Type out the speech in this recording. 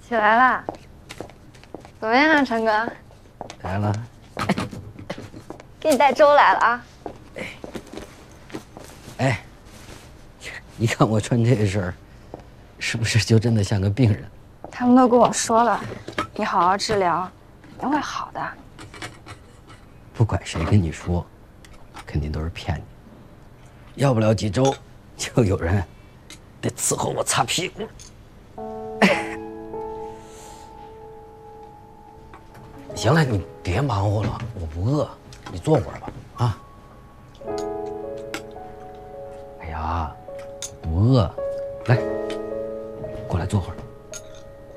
起来啦？怎么样啊，成哥？ 来了。 给你带粥来了啊。 哎，你看我穿这身儿，是不是就真的像个病人？ 他们都跟我说了，你好好治疗，你会好的。 不管谁跟你说，肯定都是骗你。要不了几周，就有人得伺候我擦屁股。行了，你别忙活了，我不饿，你坐会儿吧。啊。哎呀，不饿，来，过来坐会儿。